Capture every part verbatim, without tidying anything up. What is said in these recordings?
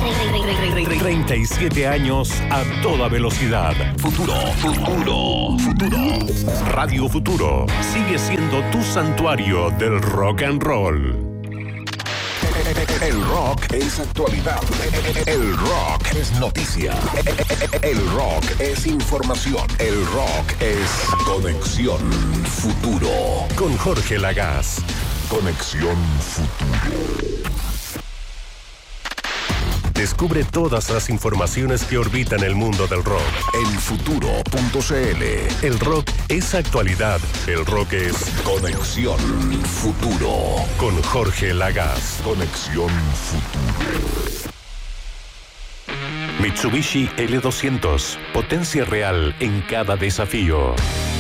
treinta y siete años a toda velocidad. Futuro, futuro, futuro. Radio Futuro sigue siendo tu santuario del rock and roll. El rock es actualidad. El rock es noticia. El rock es información. El rock es Conexión Futuro. Con Jorge Lagaz. Conexión Futuro. Descubre todas las informaciones que orbitan el mundo del rock en futuro punto c l. El rock es actualidad. El rock es Conexión Futuro. Con Jorge Lagaz. Conexión Futuro. Mitsubishi L doscientos. Potencia real en cada desafío.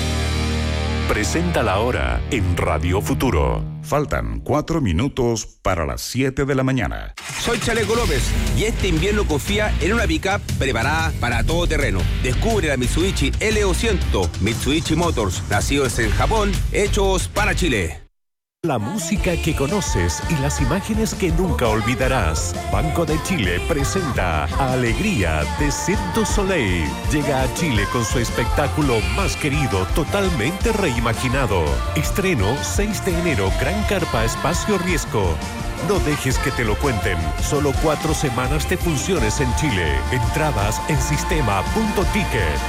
Presenta la hora en Radio Futuro. Faltan cuatro minutos para las siete de la mañana. Soy Chaleco López y este invierno confía en una pick-up preparada para todo terreno. Descubre la Mitsubishi L doscientos. Mitsubishi Motors, nacidos en Japón, hechos para Chile. La música que conoces y las imágenes que nunca olvidarás. Banco de Chile presenta Alegría de Cirque du Soleil. Llega a Chile con su espectáculo más querido, totalmente reimaginado. Estreno seis de enero, Gran Carpa Espacio Riesgo. No dejes que te lo cuenten. Solo cuatro semanas de funciones en Chile. Entradas en sistema punto ticket.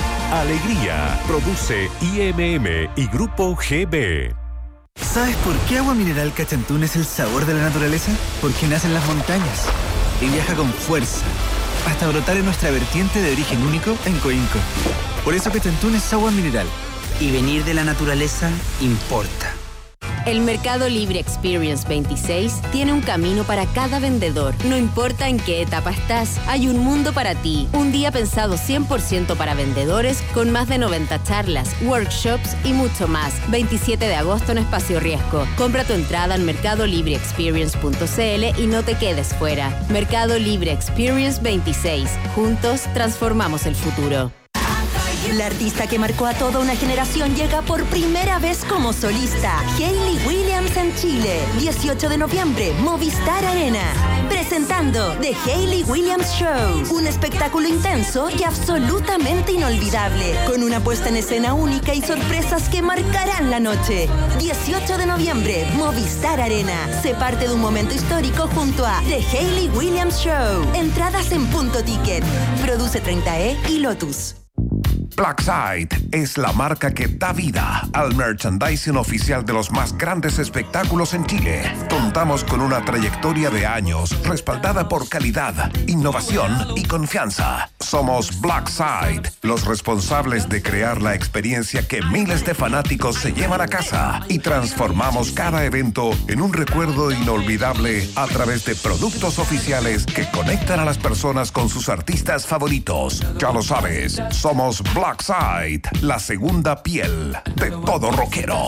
Alegría. Produce I M M y Grupo G B. ¿Sabes por qué Agua Mineral Cachantún es el sabor de la naturaleza? Porque nace en las montañas y viaja con fuerza hasta brotar en nuestra vertiente de origen único en Coinco. Por eso Cachantún es agua mineral. Y venir de la naturaleza importa. El Mercado Libre Experience veintiséis tiene un camino para cada vendedor. No importa en qué etapa estás, hay un mundo para ti. Un día pensado cien por ciento para vendedores con más de noventa charlas, workshops y mucho más. veintisiete de agosto en Espacio Riesgo. Compra tu entrada en mercado libre experience punto c l y no te quedes fuera. Mercado Libre Experience veintiséis. Juntos transformamos el futuro. La artista que marcó a toda una generación llega por primera vez como solista. Hayley Williams en Chile. dieciocho de noviembre, Movistar Arena. Presentando The Hayley Williams Show. Un espectáculo intenso y absolutamente inolvidable. Con una puesta en escena única y sorpresas que marcarán la noche. dieciocho de noviembre, Movistar Arena. Se parte de un momento histórico junto a The Hayley Williams Show. Entradas en Punto Ticket. Produce treinta E y Lotus. Blackside es la marca que da vida al merchandising oficial de los más grandes espectáculos en Chile. Contamos con una trayectoria de años respaldada por calidad, innovación y confianza. Somos Blackside, los responsables de crear la experiencia que miles de fanáticos se llevan a casa y transformamos cada evento en un recuerdo inolvidable a través de productos oficiales que conectan a las personas con sus artistas favoritos. Ya lo sabes, somos Blackside, la segunda piel de todo rockero.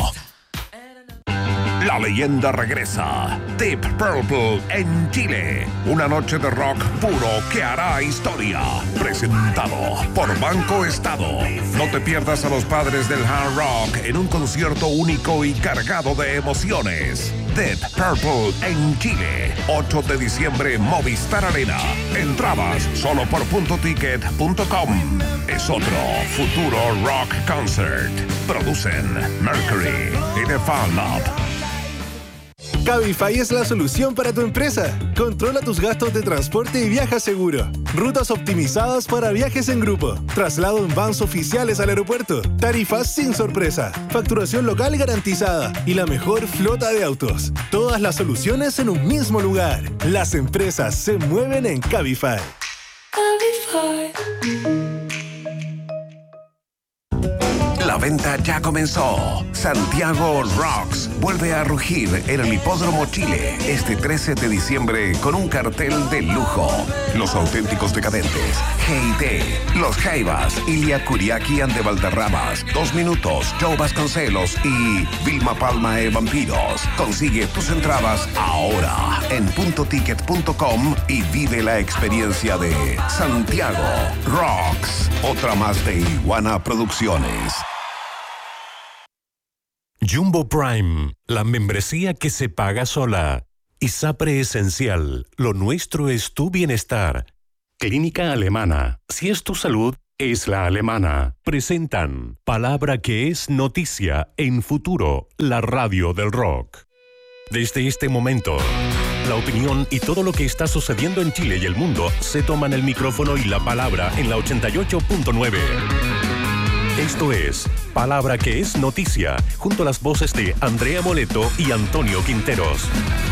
La leyenda regresa. Deep Purple en Chile. Una noche de rock puro que hará historia. Presentado por Banco Estado. No te pierdas a los padres del hard rock en un concierto único y cargado de emociones. Deep Purple en Chile. ocho de diciembre, Movistar Arena. Entradas solo por punto ticket punto com. Es otro futuro rock concert. Producen Mercury y The Fan Lab. Cabify es la solución para tu empresa. Controla tus gastos de transporte y viaja seguro. Rutas optimizadas para viajes en grupo. Traslado en vans oficiales al aeropuerto. Tarifas sin sorpresa. Facturación local garantizada. Y la mejor flota de autos. Todas las soluciones en un mismo lugar. Las empresas se mueven en Cabify. Cabify. La venta ya comenzó. Santiago Rocks vuelve a rugir en el Hipódromo Chile este trece de diciembre con un cartel de lujo. Los auténticos decadentes, G I T, Los Jaivas, Ilia Kuriakian de Valderramas, Dos Minutos, Joe Vasconcelos y Vilma Palma e Vampiros. Consigue tus entradas ahora en punto ticket punto com y vive la experiencia de Santiago Rocks. Otra más de Iguana Producciones. Jumbo Prime, la membresía que se paga sola. ISAPRE Esencial. Lo nuestro es tu bienestar. Clínica Alemana. Si es tu salud, es la alemana. Presentan Palabra que es noticia en Futuro, la radio del rock. Desde este momento, la opinión y todo lo que está sucediendo en Chile y el mundo se toman el micrófono y la palabra en la ochenta y ocho punto nueve. Esto es Palabra que es noticia, junto a las voces de Andrea Moleto y Antonio Quinteros.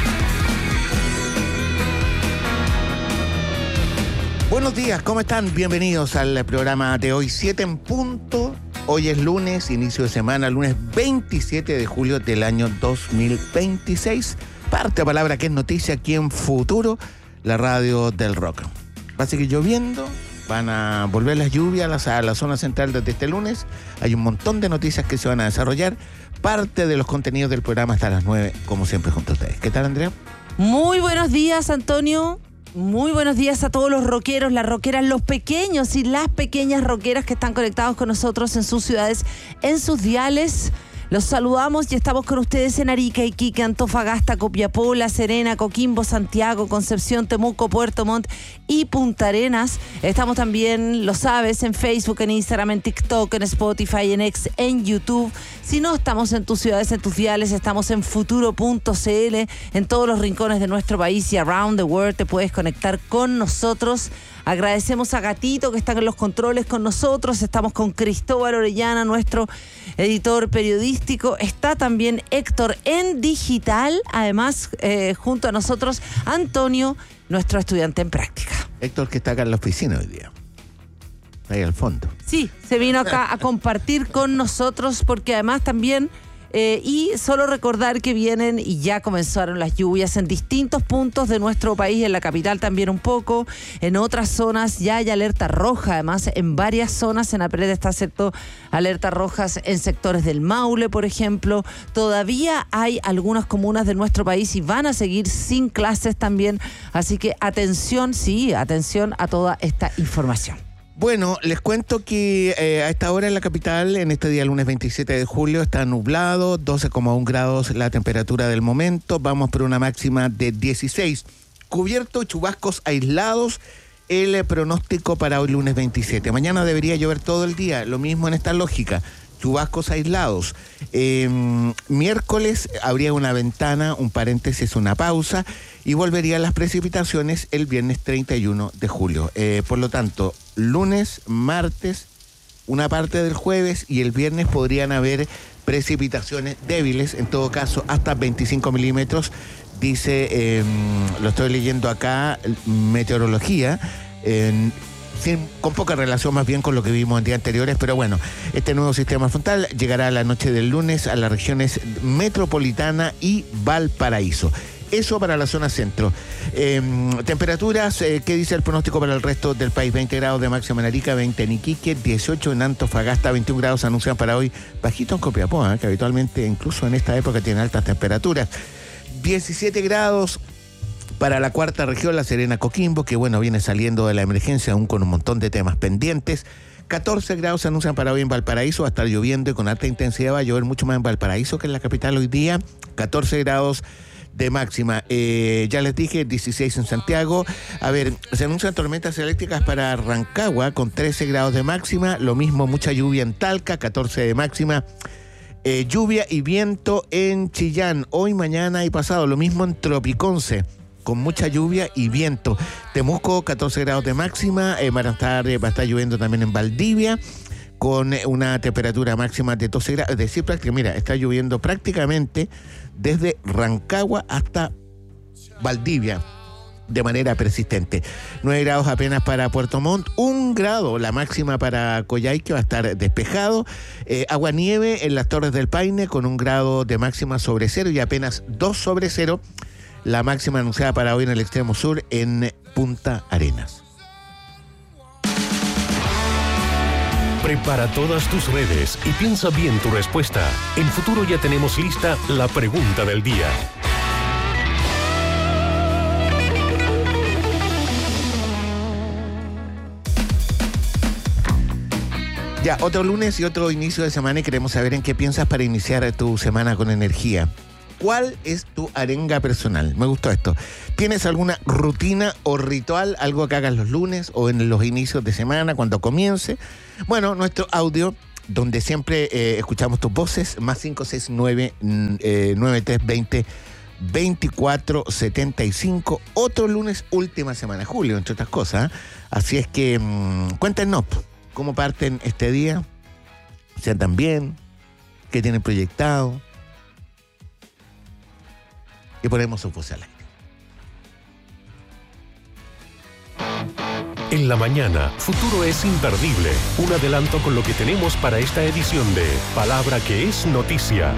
Buenos días, ¿cómo están? Bienvenidos al programa de hoy, siete en punto. Hoy es lunes, inicio de semana, lunes veintisiete de julio del año dos mil veintiséis. Parte a Palabra que es noticia aquí en Futuro, la radio del rock. Va a seguir lloviendo, van a volver las lluvias a la zona central desde este lunes. Hay un montón de noticias que se van a desarrollar. Parte de los contenidos del programa hasta las nueve, como siempre, junto a ustedes. ¿Qué tal, Andrea? Muy buenos días, Antonio. Muy buenos días a todos los rockeros, las rockeras, los pequeños y las pequeñas rockeras que están conectados con nosotros en sus ciudades, en sus diales. Los saludamos y estamos con ustedes en Arica, Iquique, Antofagasta, Copiapó, La Serena, Coquimbo, Santiago, Concepción, Temuco, Puerto Montt y Punta Arenas. Estamos también, lo sabes, en Facebook, en Instagram, en TikTok, en Spotify, en X, en YouTube. Si no estamos en tus ciudades, en tus diales, estamos en futuro punto c l, en todos los rincones de nuestro país y around the world te puedes conectar con nosotros. Agradecemos a Gatito que está en los controles con nosotros. Estamos con Cristóbal Orellana, nuestro editor periodístico. Está también Héctor en digital. Además, eh, junto a nosotros, Antonio, nuestro estudiante en práctica. Héctor, que está acá en la oficina hoy día. Ahí al fondo. Sí, se vino acá a compartir con nosotros porque además también... Eh, y solo recordar que vienen y ya comenzaron las lluvias en distintos puntos de nuestro país, en la capital también un poco, en otras zonas ya hay alerta roja, además en varias zonas, en Apred está cierto, alerta rojas en sectores del Maule, por ejemplo. Todavía hay algunas comunas de nuestro país y van a seguir sin clases también, así que atención, sí, atención a toda esta información. Bueno, les cuento que eh, a esta hora en la capital, en este día lunes veintisiete de julio, está nublado, doce coma uno grados la temperatura del momento, vamos por una máxima de dieciséis. Cubierto, chubascos aislados, el pronóstico para hoy lunes veintisiete. Mañana debería llover todo el día, lo mismo en esta lógica, chubascos aislados. Eh, miércoles habría una ventana, un paréntesis, una pausa, y volverían las precipitaciones el viernes treinta y uno de julio. Eh, por lo tanto, lunes, martes, una parte del jueves y el viernes podrían haber precipitaciones débiles, en todo caso hasta veinticinco milímetros, dice, eh, lo estoy leyendo acá, meteorología, eh, sin, con poca relación más bien con lo que vimos en días anteriores, pero bueno, este nuevo sistema frontal llegará la noche del lunes a las regiones metropolitana y Valparaíso. Eso para la zona centro. Eh, temperaturas, eh, ¿qué dice el pronóstico para el resto del país? veinte grados de máxima en Arica, veinte en Iquique, dieciocho en Antofagasta, veintiún grados anuncian para hoy, bajito en Copiapó, ¿eh? Que habitualmente incluso en esta época tiene altas temperaturas. diecisiete grados para la cuarta región, La Serena, Coquimbo, que bueno, viene saliendo de la emergencia aún con un montón de temas pendientes. catorce grados se anuncian para hoy en Valparaíso, va a estar lloviendo y con alta intensidad, va a llover mucho más en Valparaíso que en la capital hoy día. catorce grados de máxima. Eh, ya les dije, dieciséis en Santiago. A ver, se anuncian tormentas eléctricas para Rancagua con trece grados de máxima. Lo mismo, mucha lluvia en Talca, catorce de máxima. Eh, lluvia y viento en Chillán, hoy, mañana y pasado. Lo mismo en Tropiconce, con mucha lluvia y viento. Temuco, catorce grados de máxima. Eh, va a estar, va a estar lloviendo también en Valdivia, con una temperatura máxima de doce grados. Es decir, prácticamente, mira, está lloviendo prácticamente desde Rancagua hasta Valdivia de manera persistente. nueve grados apenas para Puerto Montt, un grado la máxima para Coyhaique, va a estar despejado. Eh, agua nieve en las Torres del Paine con un grado de máxima sobre cero y apenas dos sobre cero la máxima anunciada para hoy en el extremo sur en Punta Arenas. Prepara todas tus redes y piensa bien tu respuesta. En Futuro ya tenemos lista la pregunta del día. Ya, otro lunes y otro inicio de semana y queremos saber en qué piensas para iniciar tu semana con energía. ¿Cuál es tu arenga personal? Me gustó esto. ¿Tienes alguna rutina o ritual, algo que hagas los lunes o en los inicios de semana, cuando comience? Bueno, nuestro audio, donde siempre eh, escuchamos tus voces, más cinco seis nueve, nueve tres dos cero, veinticuatro setenta y cinco. Otro lunes, última semana de julio, entre otras cosas. Así es que mmm, cuéntenos cómo parten este día, si andan bien, qué tienen proyectado. Y ponemos su voz al aire. En la mañana, Futuro es imperdible. Un adelanto con lo que tenemos para esta edición de Palabra que es Noticia.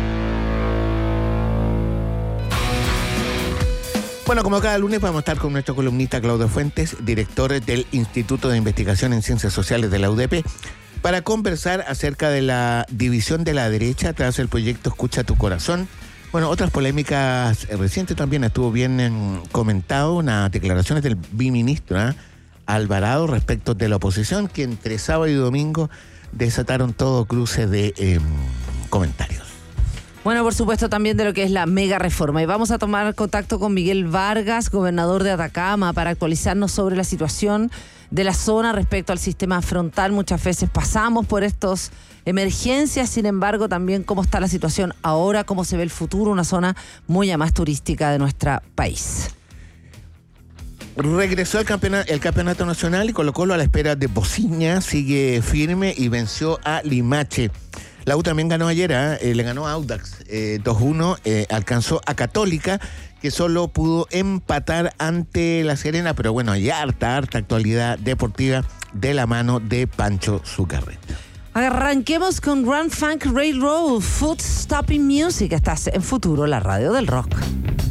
Bueno, como cada lunes vamos a estar con nuestro columnista Claudio Fuentes, director del Instituto de Investigación en Ciencias Sociales de la U D P, para conversar acerca de la división de la derecha tras el proyecto Escucha tu Corazón. Bueno, otras polémicas recientes también estuvo bien eh, comentado, unas declaraciones del biministro ¿eh? Alvarado respecto de la oposición, que entre sábado y domingo desataron todo cruce de eh, comentarios. Bueno, por supuesto también de lo que es la mega reforma. Y vamos a tomar contacto con Miguel Vargas, gobernador de Atacama, para actualizarnos sobre la situación de la zona respecto al sistema frontal. Muchas veces pasamos por estas emergencias, sin embargo, también cómo está la situación ahora, cómo se ve el futuro, una zona muy más turística de nuestro país. Regresó el campeonato, el campeonato nacional y Colo-Colo a la espera de Bociña, sigue firme y venció a Limache. La U también ganó ayer, ¿eh? le ganó a Audax eh, dos uno, eh, alcanzó a Católica, que solo pudo empatar ante La Serena, pero bueno, hay harta, harta actualidad deportiva de la mano de Pancho Zucarreta. Arranquemos con Grand Funk Railroad, Foot Stopping Music. Estás en Futuro, la radio del rock.